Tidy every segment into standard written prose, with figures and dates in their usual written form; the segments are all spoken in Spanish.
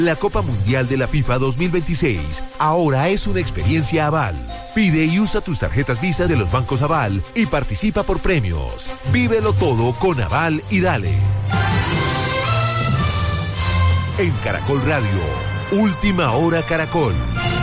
La Copa Mundial de la FIFA 2026 ahora es una experiencia Aval. Pide y usa tus tarjetas Visa de los bancos Aval y participa por premios. Vívelo todo con Aval y dale. En Caracol Radio, Última Hora Caracol.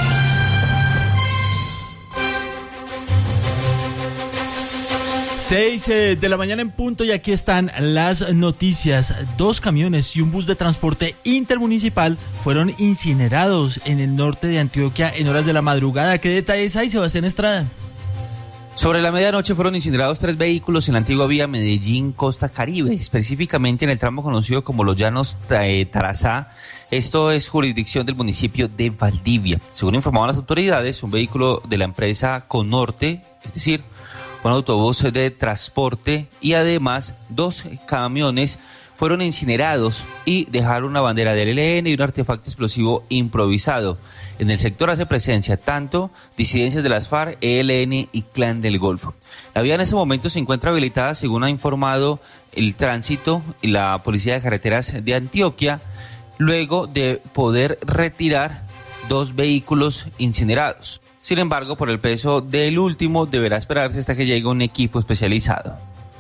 6 de la mañana en punto y aquí están las noticias. 2 camiones y un bus de transporte intermunicipal fueron incinerados en el norte de Antioquia en horas de la madrugada. ¿Qué detalles hay, Sebastián Estrada? Sobre la medianoche fueron incinerados 3 vehículos en la antigua vía Medellín-Costa Caribe, específicamente en el tramo conocido como Los Llanos Tarazá. Esto es jurisdicción del municipio de Valdivia. Según informaban las autoridades, un vehículo de la empresa Conorte, es decir, un autobús de transporte y además 2 camiones fueron incinerados y dejaron una bandera del ELN y un artefacto explosivo improvisado. En el sector hace presencia tanto disidencias de las FARC, ELN y Clan del Golfo. La vía en este momento se encuentra habilitada según ha informado el tránsito y la Policía de Carreteras de Antioquia, luego de poder retirar 2 vehículos incinerados. Sin embargo, por el peso del último deberá esperarse hasta que llegue un equipo especializado.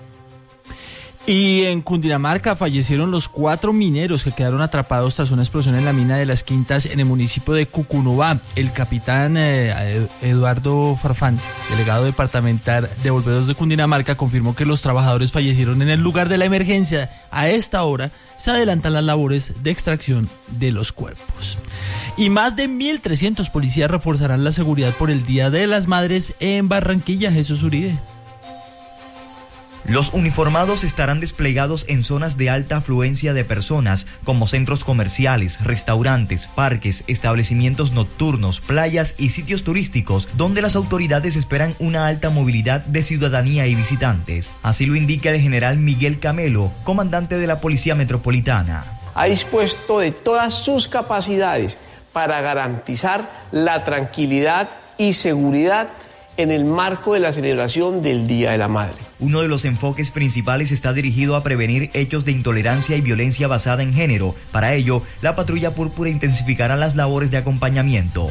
Y en Cundinamarca fallecieron los 4 mineros que quedaron atrapados tras una explosión en la mina de Las Quintas en el municipio de Cucunubá. El capitán Eduardo Farfán, delegado departamental de Bomberos de Cundinamarca, confirmó que los trabajadores fallecieron en el lugar de la emergencia. A esta hora se adelantan las labores de extracción de los cuerpos. Y más de 1.300 policías reforzarán la seguridad por el Día de las Madres en Barranquilla. Jesús Uribe. Los uniformados estarán desplegados en zonas de alta afluencia de personas, como centros comerciales, restaurantes, parques, establecimientos nocturnos, playas y sitios turísticos, donde las autoridades esperan una alta movilidad de ciudadanía y visitantes. Así lo indica el general Miguel Camelo, comandante de la Policía Metropolitana. Ha dispuesto de todas sus capacidades para garantizar la tranquilidad y seguridad en el marco de la celebración del Día de la Madre. Uno de los enfoques principales está dirigido a prevenir hechos de intolerancia y violencia basada en género. Para ello, la Patrulla Púrpura intensificará las labores de acompañamiento.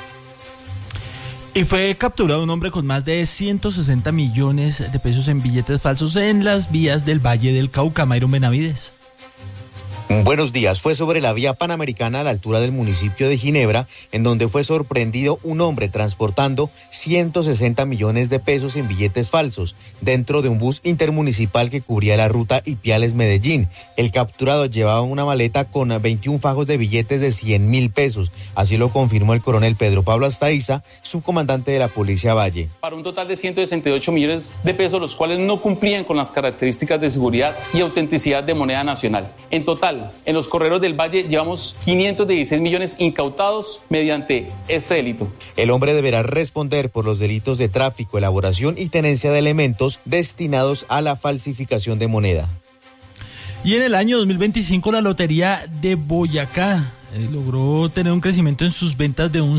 Y fue capturado un hombre con más de 160 millones de pesos en billetes falsos en las vías del Valle del Cauca. Mayron Benavides. Buenos días. Fue sobre la vía panamericana a la altura del municipio de Ginebra, en donde fue sorprendido un hombre transportando 160 millones de pesos en billetes falsos dentro de un bus intermunicipal que cubría la ruta Ipiales-Medellín. El capturado llevaba una maleta con 21 fajos de billetes de 100.000 pesos. Así lo confirmó el coronel Pedro Pablo Astaiza, subcomandante de la Policía Valle. Para un total de 168 millones de pesos, los cuales no cumplían con las características de seguridad y autenticidad de moneda nacional. En total, en los correros del Valle llevamos 516 millones incautados mediante este delito. El hombre deberá responder por los delitos de tráfico, elaboración y tenencia de elementos destinados a la falsificación de moneda. Y en el año 2025 la Lotería de Boyacá logró tener un crecimiento en sus ventas de un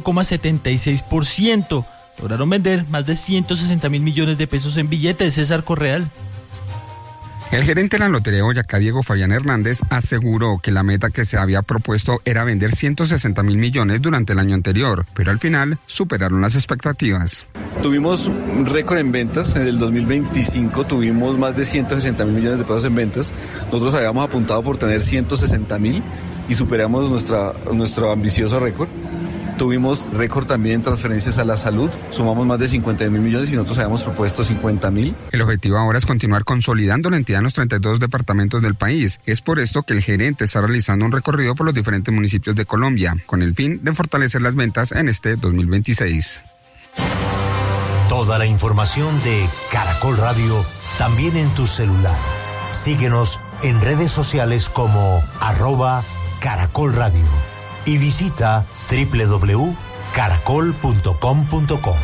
5,76%. Lograron vender más de 160.000 millones de pesos en billetes. César Correal. El gerente de la Lotería de Boyacá, Diego Fabián Hernández, aseguró que la meta que se había propuesto era vender 160.000 millones durante el año anterior, pero al final superaron las expectativas. Tuvimos un récord en ventas. En el 2025 tuvimos más de 160.000 millones de pesos en ventas. Nosotros habíamos apuntado por tener 160.000 y superamos nuestro ambicioso récord. Tuvimos récord también en transferencias a la salud, sumamos más de 50.000 millones y nosotros habíamos propuesto 50.000. El objetivo ahora es continuar consolidando la entidad en los 32 departamentos del país. Es por esto que el gerente está realizando un recorrido por los diferentes municipios de Colombia, con el fin de fortalecer las ventas en este 2026. Toda la información de Caracol Radio, también en tu celular. Síguenos en redes sociales como @Caracol Radio. Y visita www.caracol.com.co.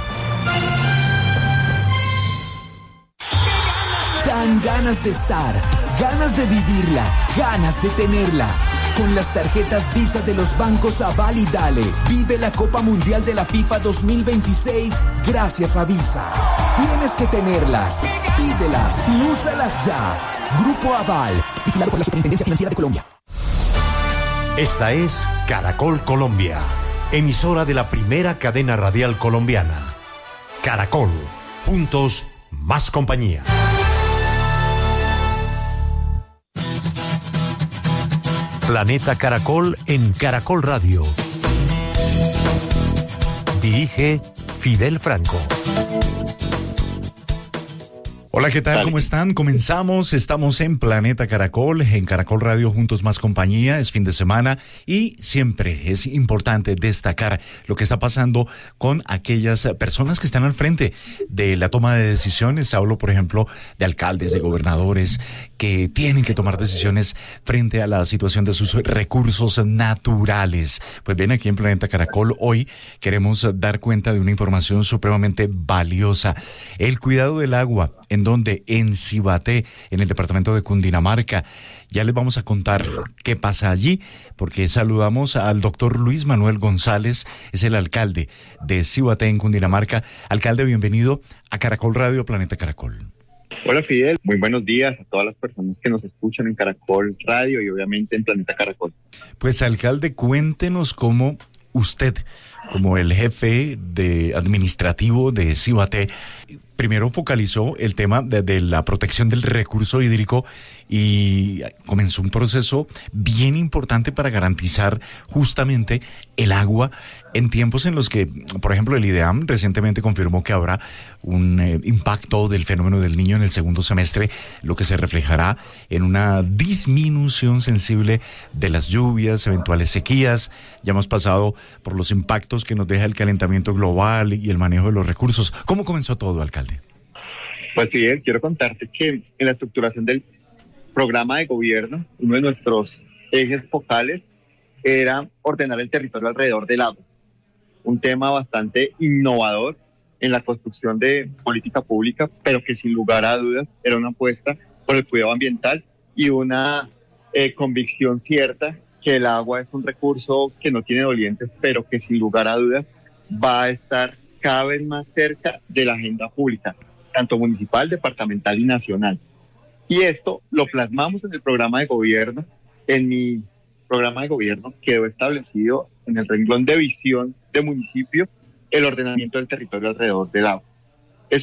Dan ganas de estar, ganas de vivirla, ganas de tenerla. Con las tarjetas Visa de los bancos Aval y Dale, vive la Copa Mundial de la FIFA 2026 gracias a Visa. Tienes que tenerlas, pídelas y úsalas ya. Grupo Aval, vigilado por la Superintendencia Financiera de Colombia. Esta es Caracol Colombia, emisora de la primera cadena radial colombiana. Caracol, juntos, más compañía. Planeta Caracol en Caracol Radio. Dirige Fidel Franco. Hola, ¿qué tal? ¿Cómo están? Comenzamos, estamos en Planeta Caracol, en Caracol Radio, juntos más compañía, es fin de semana y siempre es importante destacar lo que está pasando con aquellas personas que están al frente de la toma de decisiones. Hablo, por ejemplo, de alcaldes, de gobernadores que tienen que tomar decisiones frente a la situación de sus recursos naturales. Pues bien, aquí en Planeta Caracol hoy queremos dar cuenta de una información supremamente valiosa. El cuidado del agua, en donde en Cibaté, en el departamento de Cundinamarca. Ya les vamos a contar qué pasa allí, porque saludamos al doctor Luis Manuel González, es el alcalde de Cibaté en Cundinamarca. Alcalde, bienvenido a Caracol Radio, Planeta Caracol. Hola Fidel, muy buenos días a todas las personas que nos escuchan en Caracol Radio y obviamente en Planeta Caracol. Pues alcalde, cuéntenos cómo usted, como el jefe administrativo de Cibaté, primero focalizó el tema de la protección del recurso hídrico y comenzó un proceso bien importante para garantizar justamente el agua en tiempos en los que, por ejemplo, el IDEAM recientemente confirmó que habrá un impacto del fenómeno del Niño en el segundo semestre, lo que se reflejará en una disminución sensible de las lluvias, eventuales sequías. Ya hemos pasado por los impactos que nos deja el calentamiento global y el manejo de los recursos. ¿Cómo comenzó todo, alcalde? Pues Fidel, quiero contarte que en la estructuración del programa de gobierno, uno de nuestros ejes focales era ordenar el territorio alrededor del agua. Un tema bastante innovador en la construcción de política pública, pero que sin lugar a dudas era una apuesta por el cuidado ambiental y una convicción cierta que el agua es un recurso que no tiene dolientes, pero que sin lugar a dudas va a estar cada vez más cerca de la agenda pública, tanto municipal, departamental y nacional. Y esto lo plasmamos en el programa de gobierno. En mi programa de gobierno quedó establecido en el renglón de visión de municipio el ordenamiento del territorio alrededor del agua. Es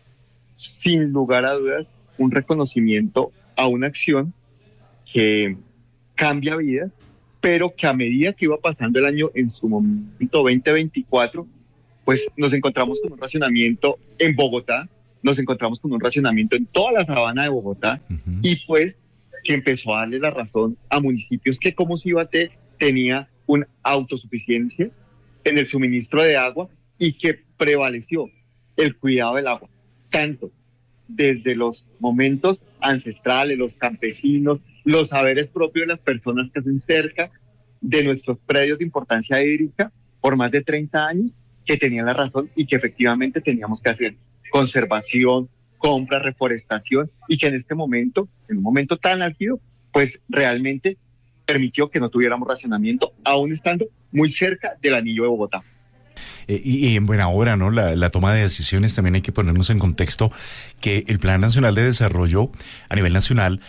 sin lugar a dudas, un reconocimiento a una acción que cambia vidas, pero que a medida que iba pasando el año, en su momento 2024, pues nos encontramos con un racionamiento en Bogotá, nos encontramos con un racionamiento en toda la sabana de Bogotá, y pues que empezó a darle la razón a municipios que como Cibaté tenía una autosuficiencia en el suministro de agua y que prevaleció el cuidado del agua, tanto desde los momentos ancestrales, los campesinos, los saberes propios de las personas que hacen cerca de nuestros predios de importancia hídrica por más de 30 años, que tenían la razón y que efectivamente teníamos que hacer conservación, compra, reforestación, y que en este momento, en un momento tan álgido, pues realmente permitió que no tuviéramos racionamiento, aún estando muy cerca del anillo de Bogotá. Y en buena hora, ¿no? La toma de decisiones, también hay que ponernos en contexto que el Plan Nacional de Desarrollo a nivel nacional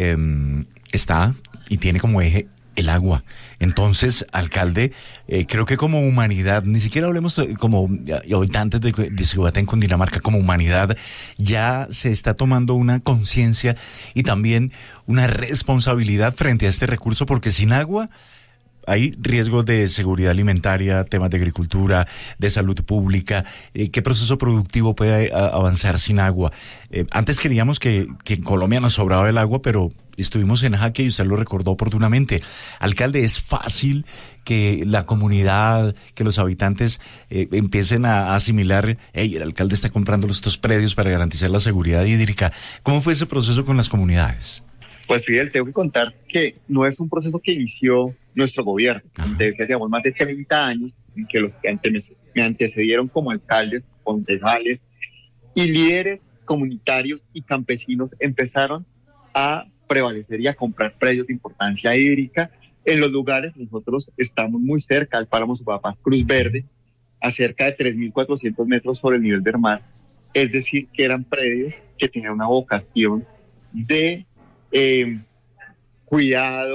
está y tiene como eje el agua. Entonces, alcalde, creo que como humanidad, ni siquiera hablemos como habitantes de Cibaté en Cundinamarca, como humanidad, ya se está tomando una conciencia y también una responsabilidad frente a este recurso, porque sin agua hay riesgos de seguridad alimentaria, temas de agricultura, de salud pública. ¿Qué proceso productivo puede avanzar sin agua? Antes creíamos que en Colombia nos sobraba el agua, pero estuvimos en jaque y usted lo recordó oportunamente. Alcalde, ¿es fácil que la comunidad, que los habitantes empiecen a asimilar, hey, el alcalde está comprando estos predios para garantizar la seguridad hídrica? ¿Cómo fue ese proceso con las comunidades? Pues Fidel, tengo que contar que no es un proceso que inició nuestro gobierno. Desde hace más de 30 años, en que los que me antecedieron como alcaldes, concejales y líderes comunitarios y campesinos empezaron a prevalecer y a comprar predios de importancia hídrica en los lugares. Nosotros estamos muy cerca al páramo Sumapaz Cruz Verde, a cerca de 3.400 metros sobre el nivel del mar. Es decir, que eran predios que tenían una vocación de cuidado,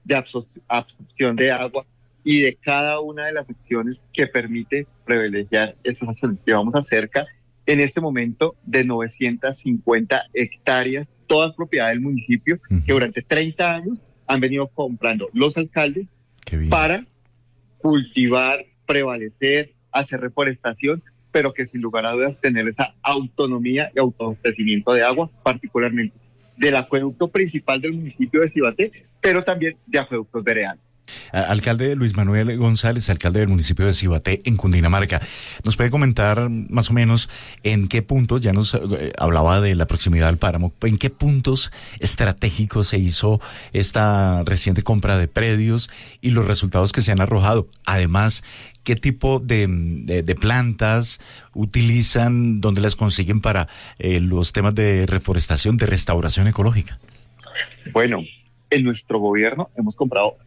de absorción de agua y de cada una de las acciones que permite privilegiar estas acciones. Llevamos a cerca, en este momento, de 950 hectáreas, todas propiedad del municipio, que durante 30 años han venido comprando los alcaldes para cultivar, prevalecer, hacer reforestación, pero que sin lugar a dudas tener esa autonomía y autoabastecimiento de agua, particularmente del acueducto principal del municipio de Cibaté, pero también de acueductos veredales. Alcalde Luis Manuel González, alcalde del municipio de Cibaté, en Cundinamarca. ¿Nos puede comentar más o menos en qué puntos, ya nos hablaba de la proximidad al páramo, en qué puntos estratégicos se hizo esta reciente compra de predios y los resultados que se han arrojado? Además, ¿qué tipo de plantas utilizan, dónde las consiguen para los temas de reforestación, de restauración ecológica? Bueno, en nuestro gobierno hemos comprado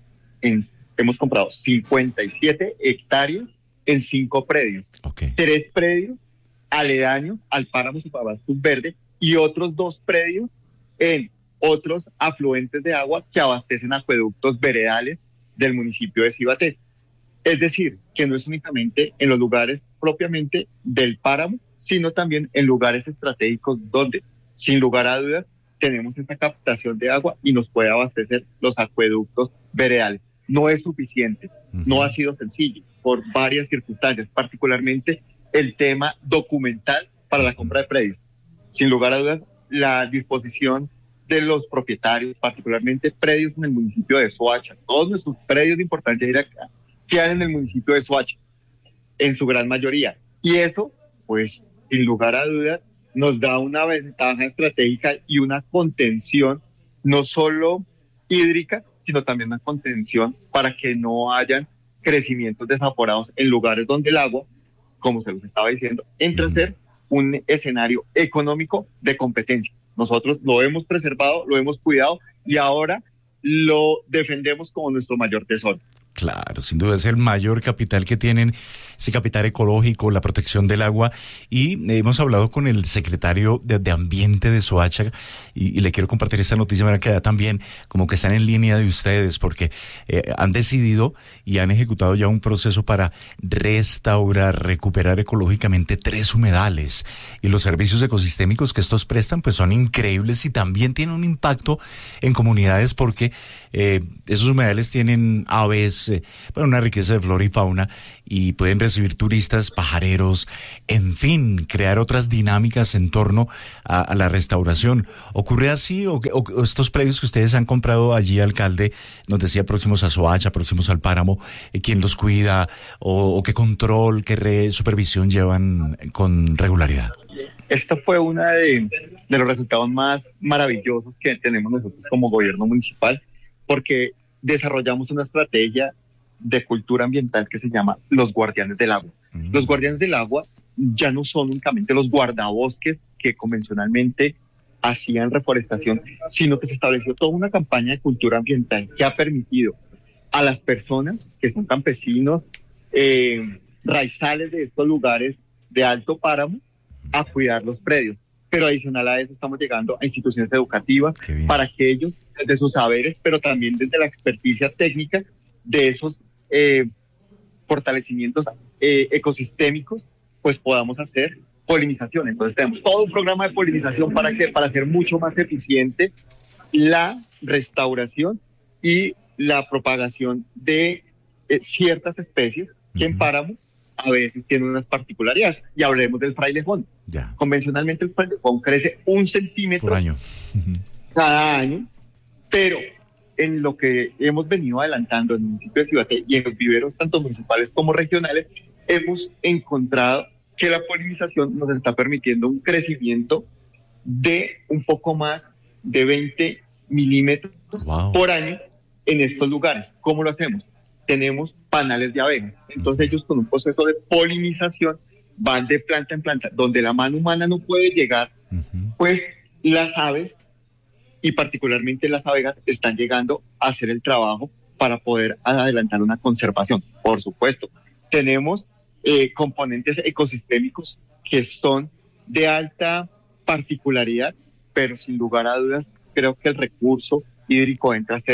57 hectáreas en 5 predios. 3 predios aledaños al páramo Supabastos Verde y otros 2 predios en otros afluentes de agua que abastecen acueductos veredales del municipio de Cibaté. Es decir, que no es únicamente en los lugares propiamente del páramo, sino también en lugares estratégicos donde, sin lugar a dudas, tenemos esta captación de agua y nos puede abastecer los acueductos veredales. No es suficiente, no ha sido sencillo por varias circunstancias, particularmente el tema documental para la compra de predios. Sin lugar a dudas, la disposición de los propietarios, particularmente predios en el municipio de Soacha, todos nuestros predios de importancia quedan en el municipio de Soacha, en su gran mayoría. Y eso, pues, sin lugar a dudas, nos da una ventaja estratégica y una contención, no solo hídrica, sino también una contención para que no hayan crecimientos desaforados en lugares donde el agua, como se los estaba diciendo, entra a ser un escenario económico de competencia. Nosotros lo hemos preservado, lo hemos cuidado y ahora lo defendemos como nuestro mayor tesoro. Claro, sin duda es el mayor capital que tienen, ese capital ecológico, la protección del agua. Y hemos hablado con el secretario de Ambiente de Soacha y le quiero compartir esta noticia para que también como que están en línea de ustedes, porque han decidido y han ejecutado ya un proceso para restaurar, recuperar ecológicamente 3 humedales. Y los servicios ecosistémicos que estos prestan pues son increíbles y también tienen un impacto en comunidades porque esos humedales tienen aves, una riqueza de flora y fauna y pueden recibir turistas, pajareros, en fin, crear otras dinámicas en torno a la restauración. ¿Ocurre así o estos predios que ustedes han comprado allí, alcalde, nos decía próximos a Soacha, próximos al páramo, quién los cuida o qué control, qué supervisión llevan con regularidad? Esta fue una de los resultados más maravillosos que tenemos nosotros como gobierno municipal, porque desarrollamos una estrategia de cultura ambiental que se llama los guardianes del agua. Los guardianes del agua ya no son únicamente los guardabosques que convencionalmente hacían reforestación, sino que se estableció toda una campaña de cultura ambiental que ha permitido a las personas que son campesinos, raizales de estos lugares de alto páramo, a cuidar los predios. Pero adicional a eso estamos llegando a instituciones educativas para que ellos, desde sus saberes, pero también desde la experticia técnica de esos fortalecimientos ecosistémicos, pues podamos hacer polinización. Entonces tenemos todo un programa de polinización para hacer mucho más eficiente la restauración y la propagación de ciertas especies que en páramo a veces tienen unas particularidades. Y hablemos del frailejón. Convencionalmente el frailejón crece 1 centímetro por año. Cada año, pero en lo que hemos venido adelantando en el municipio de Cibaté y en los viveros tanto municipales como regionales, hemos encontrado que la polinización nos está permitiendo un crecimiento de un poco más de 20 milímetros por año en estos lugares. ¿Cómo lo hacemos? Tenemos panales de abejas. Entonces ellos con un proceso de polinización van de planta en planta, donde la mano humana no puede llegar, pues las aves y particularmente las abejas están llegando a hacer el trabajo para poder adelantar una conservación. Por supuesto, tenemos componentes ecosistémicos que son de alta particularidad, pero sin lugar a dudas creo que el recurso hídrico entra a ser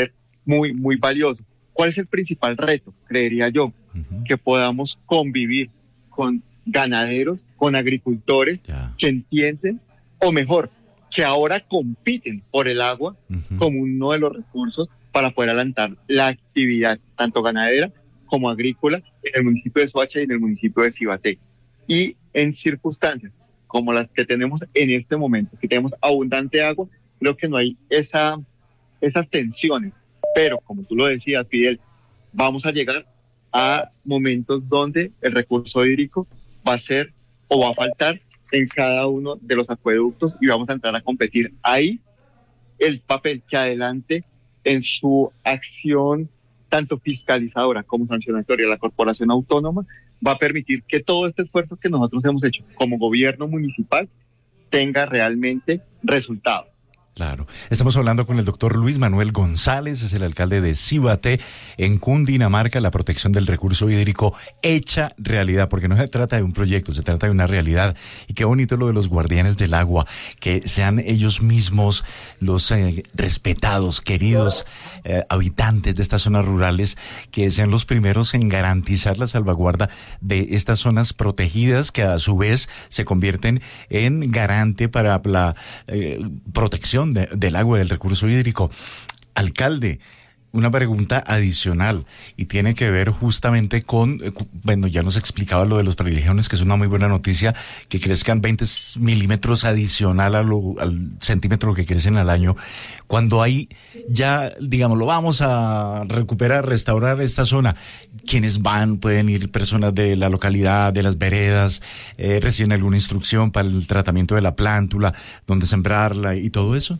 muy, muy valioso. ¿Cuál es el principal reto? Creería yo, que podamos convivir con ganaderos, con agricultores que entienden, o mejor, que ahora compiten por el agua como uno de los recursos para poder adelantar la actividad, tanto ganadera como agrícola, en el municipio de Soacha y en el municipio de Cibaté. Y en circunstancias como las que tenemos en este momento, que tenemos abundante agua, creo que no hay esas tensiones. Pero, como tú lo decías, Fidel, vamos a llegar a momentos donde el recurso hídrico va a ser o va a faltar en cada uno de los acueductos y vamos a entrar a competir. Ahí el papel que adelante en su acción tanto fiscalizadora como sancionatoria la Corporación Autónoma va a permitir que todo este esfuerzo que nosotros hemos hecho como gobierno municipal tenga realmente resultados. Claro. Estamos hablando con el doctor Luis Manuel González, es el alcalde de Cibaté, en Cundinamarca. La protección del recurso hídrico hecha realidad, porque no se trata de un proyecto, se trata de una realidad. Y qué bonito lo de los guardianes del agua, que sean ellos mismos los respetados, queridos habitantes de estas zonas rurales, que sean los primeros en garantizar la salvaguarda de estas zonas protegidas, que a su vez se convierten en garante para la protección del agua y del recurso hídrico. Alcalde, una pregunta adicional y tiene que ver justamente con, bueno, ya nos explicaba lo de los predilecciones, que es una muy buena noticia, que crezcan 20 milímetros adicional al centímetro que crecen al año. Cuando hay ya, digamos, lo vamos a recuperar, restaurar esta zona, ¿quiénes van? ¿Pueden ir personas de la localidad, de las veredas? ¿Reciben alguna instrucción para el tratamiento de la plántula, dónde sembrarla y todo eso?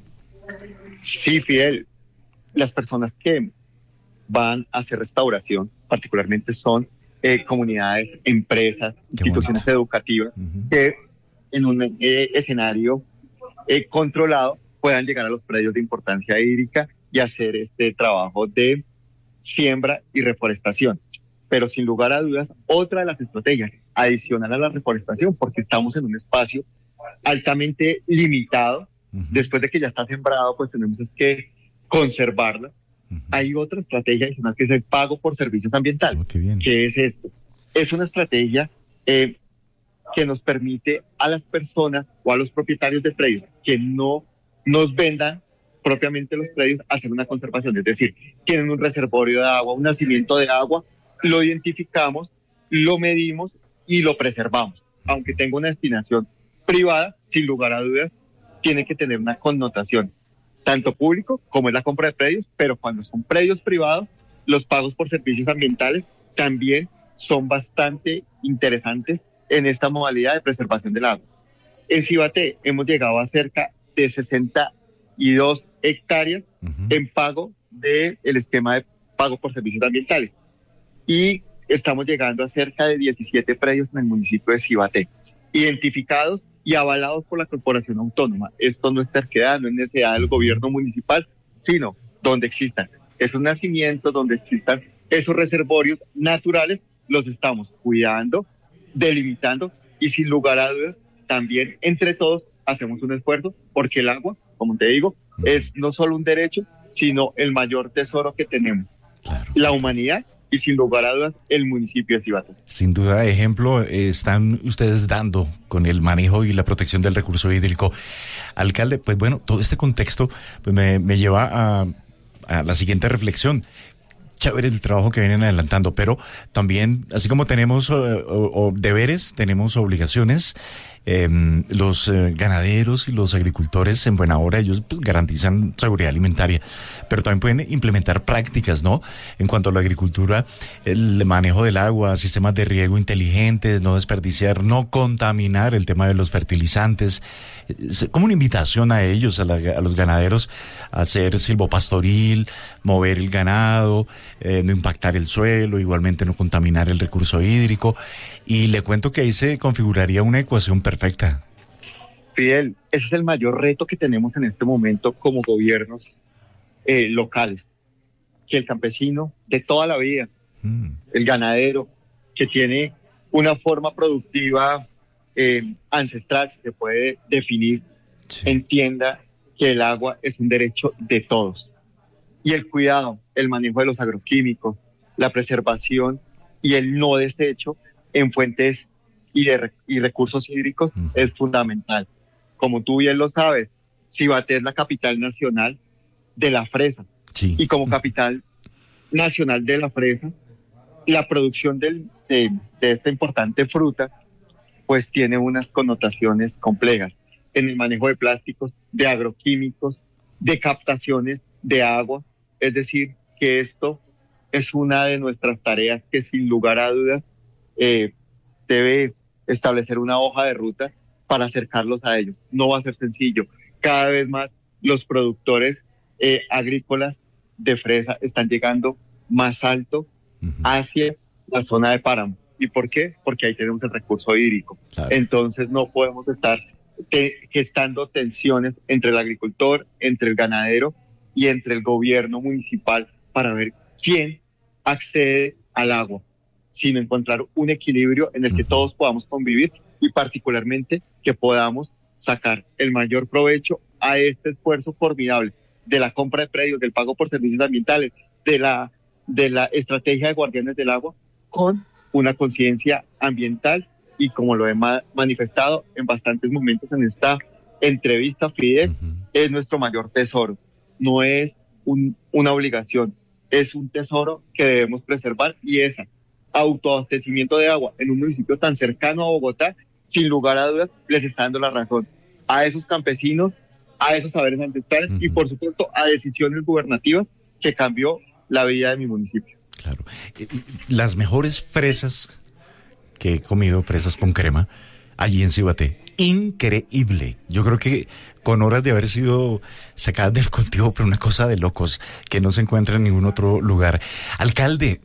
Sí, Fidel. Las personas que van a hacer restauración, particularmente son comunidades, empresas, instituciones educativas, que en un escenario controlado puedan llegar a los predios de importancia hídrica y hacer este trabajo de siembra y reforestación. Pero sin lugar a dudas, otra de las estrategias adicional a la reforestación, porque estamos en un espacio altamente limitado, después de que ya está sembrado, pues tenemos que conservarla. Hay otra estrategia adicional que es el pago por servicios ambientales. ¿Qué es esto? Es una estrategia que nos permite a las personas o a los propietarios de predios que no nos vendan propiamente los predios hacer una conservación, es decir, tienen un reservorio de agua, un nacimiento de agua, lo identificamos, lo medimos y lo preservamos. Aunque tenga una destinación privada, sin lugar a dudas, tiene que tener una connotación tanto público como es la compra de predios, pero cuando son predios privados, los pagos por servicios ambientales también son bastante interesantes en esta modalidad de preservación del agua. En Cibaté hemos llegado a cerca de 62 hectáreas en pago del esquema de pago por servicios ambientales y estamos llegando a cerca de 17 predios en el municipio de Cibaté, identificados y avalados por la Corporación Autónoma. Esto no es terquedad, no es necesidad del gobierno municipal, sino donde existan esos nacimientos, donde existan esos reservorios naturales, los estamos cuidando, delimitando y sin lugar a dudas, también entre todos hacemos un esfuerzo porque el agua, como te digo, es no solo un derecho, sino el mayor tesoro que tenemos. Claro. La humanidad y sin lugar a dudas el municipio de Cibaté. Sin duda, ejemplo están ustedes dando con el manejo y la protección del recurso hídrico. Alcalde, pues bueno, todo este contexto pues me lleva a la siguiente reflexión. Chévere el trabajo que vienen adelantando, pero también, así como tenemos deberes, tenemos obligaciones. Los ganaderos y los agricultores en buena hora, ellos pues, garantizan seguridad alimentaria, pero también pueden implementar prácticas, ¿no? En cuanto a la agricultura, el manejo del agua, sistemas de riego inteligentes, no desperdiciar, no contaminar, el tema de los fertilizantes, como una invitación a ellos, a los ganaderos, a hacer silvopastoril, mover el ganado, no impactar el suelo, igualmente no contaminar el recurso hídrico. Y le cuento que ahí se configuraría una ecuación perfecta. Fidel, ese es el mayor reto que tenemos en este momento como gobiernos locales. Que el campesino de toda la vida, el ganadero, que tiene una forma productiva ancestral, se puede definir, entienda que el agua es un derecho de todos. Y el cuidado el manejo de los agroquímicos, la preservación y el no desecho en fuentes y recursos hídricos es fundamental. Como tú bien lo sabes, Cibaté es la capital nacional de la fresa. Sí. Y como capital nacional de la fresa, la producción de esta importante fruta pues tiene unas connotaciones complejas en el manejo de plásticos, de agroquímicos, de captaciones de agua. Es decir, que esto es una de nuestras tareas que sin lugar a dudas debe establecer una hoja de ruta para acercarlos a ellos. No va a ser sencillo. Cada vez más los productores agrícolas de fresa están llegando más alto hacia la zona de páramo. ¿Y por qué? Porque ahí tenemos el recurso hídrico. Claro. Entonces no podemos estar gestando tensiones entre el agricultor, entre el ganadero y entre el gobierno municipal para ver quién accede al agua, sino encontrar un equilibrio en el que todos podamos convivir y particularmente que podamos sacar el mayor provecho a este esfuerzo formidable de la compra de predios, del pago por servicios ambientales, de la estrategia de guardianes del agua, con una conciencia ambiental y como lo he manifestado en bastantes momentos en esta entrevista, Fidel, es nuestro mayor tesoro. No es una obligación, es un tesoro que debemos preservar y ese autoabastecimiento de agua en un municipio tan cercano a Bogotá, sin lugar a dudas, les está dando la razón a esos campesinos, a esos saberes ancestrales y por supuesto a decisiones gubernativas que cambió la vida de mi municipio. Claro. Las mejores fresas que he comido, fresas con crema, allí en Cibaté. Increíble. Yo creo que con horas de haber sido sacadas del cultivo, pero una cosa de locos que no se encuentra en ningún otro lugar. Alcalde,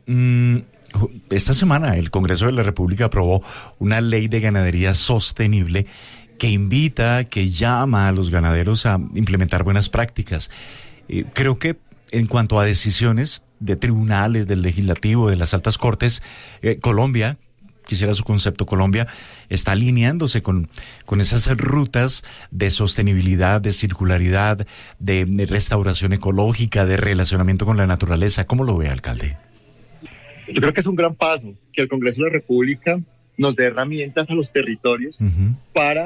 esta semana el Congreso de la República aprobó una ley de ganadería sostenible que invita, que llama a los ganaderos a implementar buenas prácticas. Creo que en cuanto a decisiones de tribunales, del legislativo, de las altas cortes, Colombia, quisiera su concepto, Colombia está alineándose con esas rutas de sostenibilidad, de circularidad, de restauración ecológica, de relacionamiento con la naturaleza. ¿Cómo lo ve, alcalde? Yo creo que es un gran paso que el Congreso de la República nos dé herramientas a los territorios para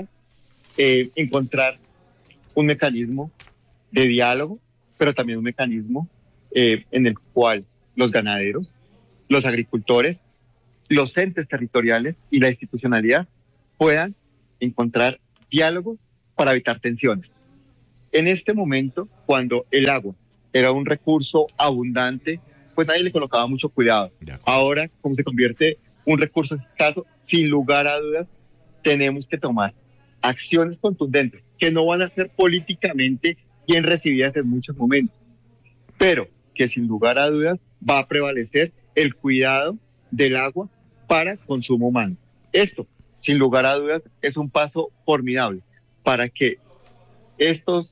encontrar un mecanismo de diálogo, pero también un mecanismo en el cual los ganaderos, los agricultores, los entes territoriales y la institucionalidad puedan encontrar diálogos para evitar tensiones. En este momento, cuando el agua era un recurso abundante, pues nadie le colocaba mucho cuidado. Ahora, como se convierte un recurso escaso, sin lugar a dudas, tenemos que tomar acciones contundentes que no van a ser políticamente bien recibidas en muchos momentos, pero que sin lugar a dudas va a prevalecer el cuidado del agua para consumo humano. Esto, sin lugar a dudas, es un paso formidable para que estos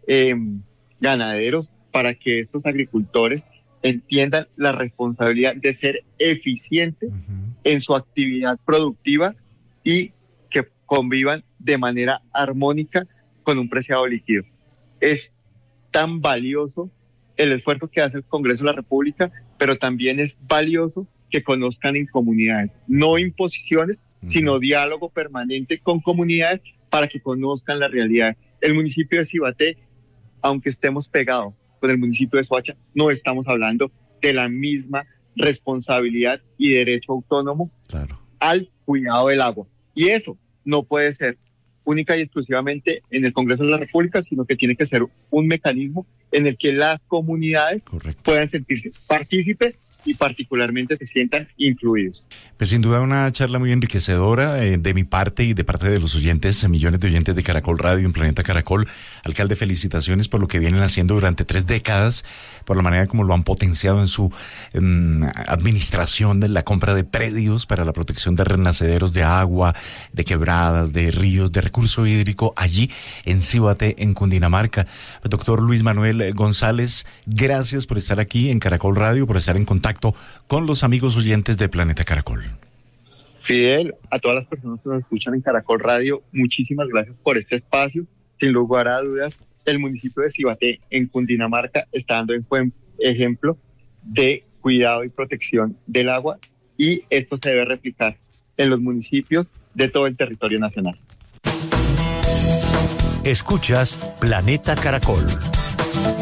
ganaderos, para que estos agricultores entiendan la responsabilidad de ser eficientes en su actividad productiva y que convivan de manera armónica con un preciado líquido. Es tan valioso el esfuerzo que hace el Congreso de la República, pero también es valioso que conozcan en comunidades, no imposiciones, sino diálogo permanente con comunidades para que conozcan la realidad. El municipio de Cibaté, aunque estemos pegados con el municipio de Soacha, no estamos hablando de la misma responsabilidad y derecho autónomo al cuidado del agua. Y eso no puede ser única y exclusivamente en el Congreso de la República, sino que tiene que ser un mecanismo en el que las comunidades puedan sentirse partícipes y particularmente se sientan incluidos. Pues sin duda una charla muy enriquecedora de mi parte y de parte de los oyentes, millones de oyentes de Caracol Radio en Planeta Caracol. Alcalde, felicitaciones por lo que vienen haciendo durante 3 décadas, por la manera como lo han potenciado en su administración de la compra de predios para la protección de renacederos de agua, de quebradas, de ríos, de recurso hídrico, allí en Cibaté, en Cundinamarca. Doctor Luis Manuel González, gracias por estar aquí en Caracol Radio, por estar en contacto con los amigos oyentes de Planeta Caracol. Fidel, a todas las personas que nos escuchan en Caracol Radio, muchísimas gracias por este espacio. Sin lugar a dudas, el municipio de Cibaté en Cundinamarca está dando en buen ejemplo de cuidado y protección del agua, y esto se debe replicar en los municipios de todo el territorio nacional. Escuchas Planeta Caracol.